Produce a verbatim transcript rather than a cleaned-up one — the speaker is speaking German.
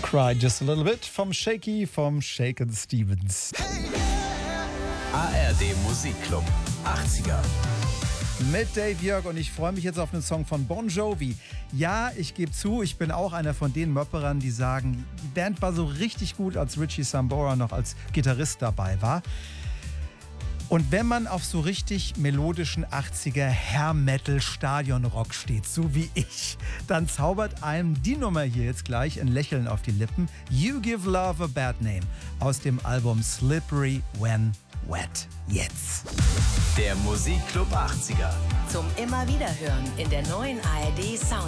Cry Just a Little Bit vom Shaky, vom Shaken Stevens. A R D Musikclub achtziger. Mit Dave Jörg und ich freue mich jetzt auf einen Song von Bon Jovi. Ja, ich gebe zu, ich bin auch einer von den Möpperern, die sagen, die Band war so richtig gut, als Richie Sambora noch als Gitarrist dabei war. Und wenn man auf so richtig melodischen achtziger Hair-Metal-Stadion-Rock steht, so wie ich, dann zaubert einem die Nummer hier jetzt gleich ein Lächeln auf die Lippen. You Give Love a Bad Name aus dem Album Slippery When Wet. Jetzt. Der Musikclub achtziger. Zum immer wieder hören in der neuen A R D Sound